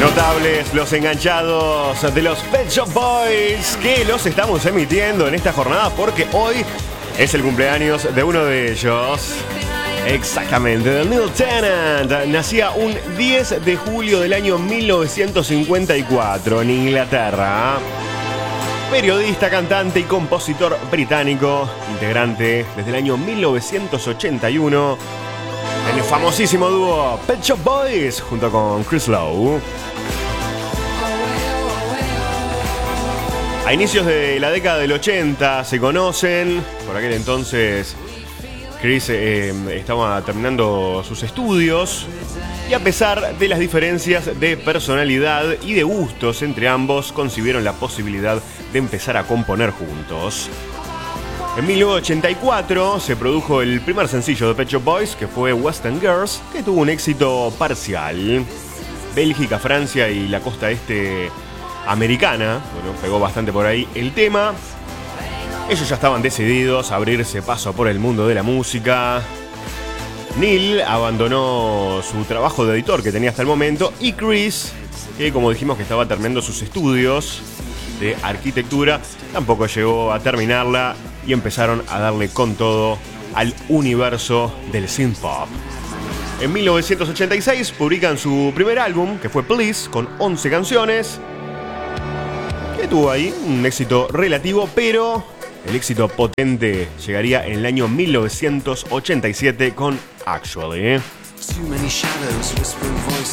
Notables los enganchados de los Pet Shop Boys, que los estamos emitiendo en esta jornada porque hoy es el cumpleaños de uno de ellos. Exactamente, de Neil Tennant. Nacía un 10 de julio del año 1954 en Inglaterra. Periodista, cantante y compositor británico, integrante desde el año 1981 en el famosísimo dúo Pet Shop Boys junto con Chris Lowe. A inicios de la década del 80 se conocen. Por aquel entonces Chris estaba terminando sus estudios y a pesar de las diferencias de personalidad y de gustos entre ambos, concibieron la posibilidad de empezar a componer juntos. En 1984 se produjo el primer sencillo de Pet Shop Boys, que fue Western Girls, que tuvo un éxito parcial. Bélgica, Francia y la costa este americana, bueno, pegó bastante por ahí el tema. Ellos ya estaban decididos a abrirse paso por el mundo de la música. Neil abandonó su trabajo de editor que tenía hasta el momento y Chris, que como dijimos que estaba terminando sus estudios de arquitectura, tampoco llegó a terminarla y empezaron a darle con todo al universo del synth pop. En 1986 publican su primer álbum, que fue Please, con 11 canciones, que tuvo ahí un éxito relativo, pero el éxito potente llegaría en el año 1987 con Actually.